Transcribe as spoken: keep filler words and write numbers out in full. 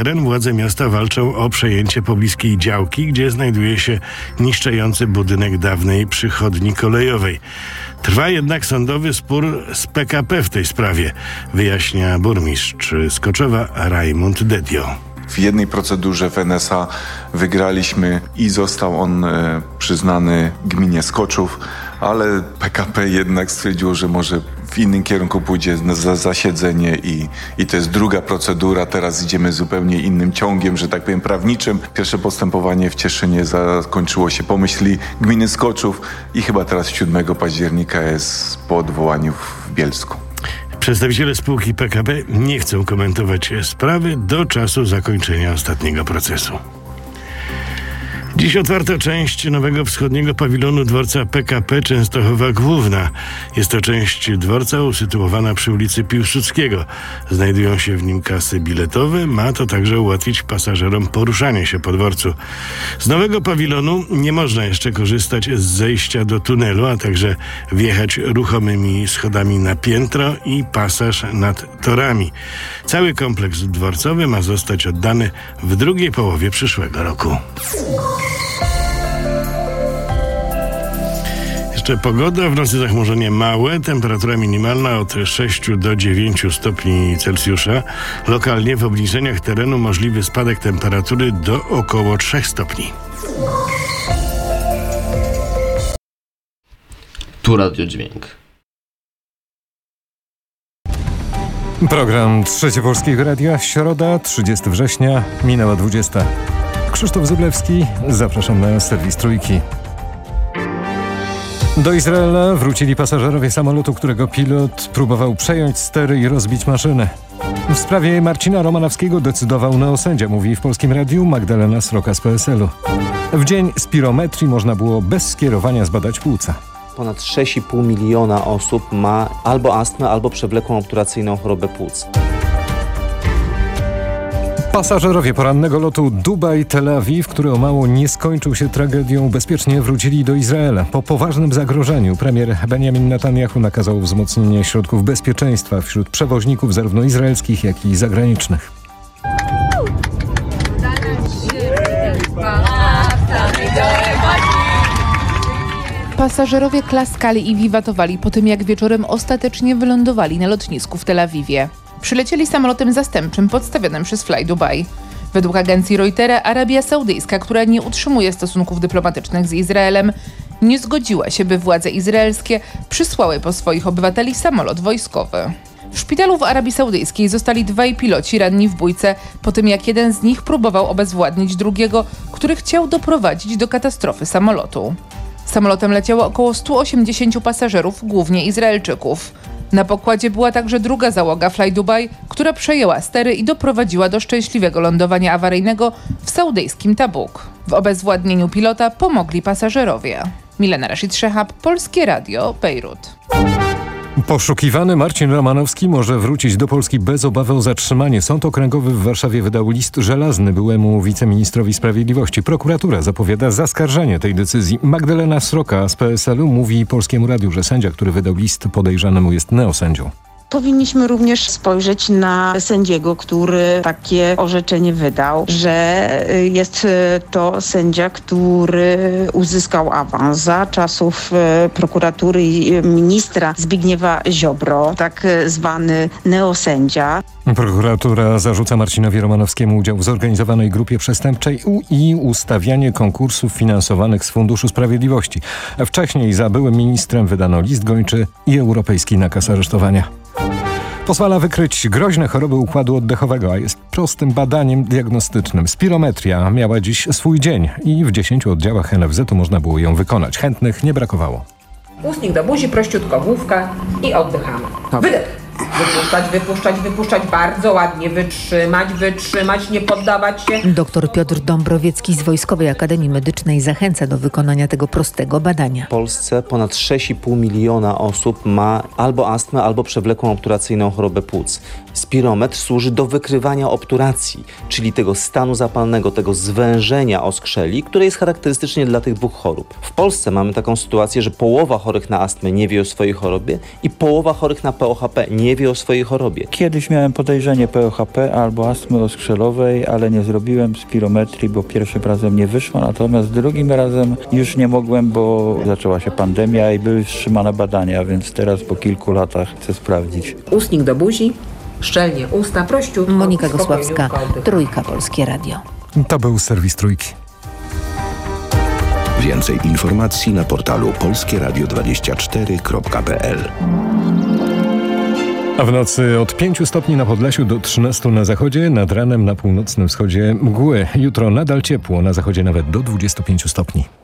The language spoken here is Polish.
teren, władze miasta walczą o przejęcie pobliskiej działki, gdzie znajduje się niszczejący budynek dawnej przychodni kolejowej. Trwa jednak sądowy spór z P K P w tej sprawie, wyjaśnia burmistrz Skoczowa Rajmund Dedio. W jednej procedurze w N S A wygraliśmy i został on e, przyznany gminie Skoczów, ale P K P jednak stwierdziło, że może w innym kierunku pójdzie za zasiedzenie i, i to jest druga procedura. Teraz idziemy zupełnie innym ciągiem, że tak powiem prawniczym. Pierwsze postępowanie w Cieszynie zakończyło się po myśli gminy Skoczów i chyba teraz siódmego października jest po odwołaniu w Bielsku. Przedstawiciele spółki P K P nie chcą komentować sprawy do czasu zakończenia ostatniego procesu. Dziś otwarta część nowego wschodniego pawilonu dworca P K P Częstochowa Główna. Jest to część dworca usytuowana przy ulicy Piłsudskiego. Znajdują się w nim kasy biletowe. Ma to także ułatwić pasażerom poruszanie się po dworcu. Z nowego pawilonu nie można jeszcze korzystać z zejścia do tunelu, a także wjechać ruchomymi schodami na piętro i pasaż nad torami. Cały kompleks dworcowy ma zostać oddany w drugiej połowie przyszłego roku. Jeszcze pogoda, w nocy zachmurzenie małe, temperatura minimalna od sześciu do dziewięciu stopni Celsjusza. Lokalnie w obniżeniach terenu możliwy spadek temperatury do około trzech stopni. Tu Radio Dźwięk. Program Trzecie Polskiego Radia, środa, trzydziestego września, minęła dwudziesta. Krzysztof Zyblewski, zapraszam na serwis Trójki. Do Izraela wrócili pasażerowie samolotu, którego pilot próbował przejąć stery i rozbić maszynę. W sprawie Marcina Romanowskiego decydował neosędzia, mówi w Polskim Radiu Magdalena Sroka z P S L u. W dzień spirometrii można było bez skierowania zbadać płuca. Ponad sześć i pół miliona osób ma albo astmę, albo przewlekłą obturacyjną chorobę płuc. Pasażerowie porannego lotu Dubaj-Tel Awiw, który o mało nie skończył się tragedią, bezpiecznie wrócili do Izraela. Po poważnym zagrożeniu premier Benjamin Netanyahu nakazał wzmocnienie środków bezpieczeństwa wśród przewoźników zarówno izraelskich, jak i zagranicznych. Pasażerowie klaskali i wiwatowali po tym, jak wieczorem ostatecznie wylądowali na lotnisku w Tel Awiwie. Przylecieli samolotem zastępczym podstawionym przez Fly Dubai. Według agencji Reutera Arabia Saudyjska, która nie utrzymuje stosunków dyplomatycznych z Izraelem, nie zgodziła się, by władze izraelskie przysłały po swoich obywateli samolot wojskowy. W szpitalu w Arabii Saudyjskiej zostali dwaj piloci ranni w bójce po tym, jak jeden z nich próbował obezwładnić drugiego, który chciał doprowadzić do katastrofy samolotu. Samolotem leciało około stu osiemdziesięciu pasażerów, głównie Izraelczyków. Na pokładzie była także druga załoga Fly Dubai, która przejęła stery i doprowadziła do szczęśliwego lądowania awaryjnego w saudyjskim Tabuk. W obezwładnieniu pilota pomogli pasażerowie. Milena Rashid-Szehab, Polskie Radio, Bejrut. Poszukiwany Marcin Romanowski może wrócić do Polski bez obawy o zatrzymanie. Sąd Okręgowy w Warszawie wydał list żelazny byłemu wiceministrowi sprawiedliwości. Prokuratura zapowiada zaskarżenie tej decyzji. Magdalena Sroka z P S L u mówi Polskiemu Radiu, że sędzia, który wydał list podejrzanemu, jest neosędzią. Powinniśmy również spojrzeć na sędziego, który takie orzeczenie wydał, że jest to sędzia, który uzyskał awans za czasów prokuratury i ministra Zbigniewa Ziobro, tak zwany neosędzia. Prokuratura zarzuca Marcinowi Romanowskiemu udział w zorganizowanej grupie przestępczej i ustawianie konkursów finansowanych z Funduszu Sprawiedliwości. Wcześniej za byłym ministrem wydano list gończy i europejski nakaz aresztowania. Pozwala wykryć groźne choroby układu oddechowego, a jest prostym badaniem diagnostycznym. Spirometria miała dziś swój dzień i w dziesięciu oddziałach N F Z u można było ją wykonać. Chętnych nie brakowało. Ustnik do buzi, prościutko główka i oddychamy. Wydech. Wypuszczać, wypuszczać, wypuszczać, bardzo ładnie, wytrzymać, wytrzymać, nie poddawać się. Doktor Piotr Dąbrowiecki z Wojskowej Akademii Medycznej zachęca do wykonania tego prostego badania. W Polsce ponad sześć i pół miliona osób ma albo astmę, albo przewlekłą obturacyjną chorobę płuc. Spirometr służy do wykrywania obturacji, czyli tego stanu zapalnego, tego zwężenia oskrzeli, które jest charakterystyczne dla tych dwóch chorób. W Polsce mamy taką sytuację, że połowa chorych na astmę nie wie o swojej chorobie i połowa chorych na P O H P nie wie o swojej chorobie. Kiedyś miałem podejrzenie P O H P albo astmy oskrzelowej, ale nie zrobiłem spirometrii, bo pierwszym razem nie wyszło, natomiast drugim razem już nie mogłem, bo zaczęła się pandemia i były wstrzymane badania, więc teraz po kilku latach chcę sprawdzić. Ustnik do buzi, szczelnie usta, prościutko. Monika Gosławska, spokojniutko oddychamy. Trójka Polskie Radio. To był serwis Trójki. Więcej informacji na portalu polskie radio dwadzieścia cztery kropka p l. A w nocy od pięciu stopni na Podlasiu do trzynastu na zachodzie, nad ranem na północnym wschodzie mgły. Jutro nadal ciepło, na zachodzie nawet do dwudziestu pięciu stopni.